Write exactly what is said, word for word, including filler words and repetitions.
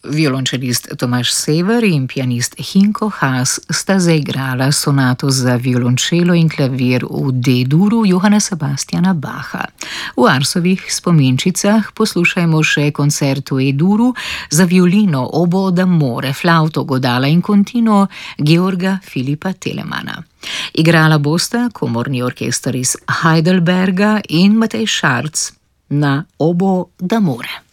Violončelist Tomaž Sever in pianist Hinko Haas sta zaigrala sonato za violončelo in klavir v D-duru Johana Sebastiana Bacha. V Arsovih spominčicah poslušajmo še koncert v E-duru za violino, obo d'amore, flavto, godala in continuo Georga Filipa Telemana. Igrala bosta komorni orkester iz Heidelberga in Matej Šarc na obo d'amore.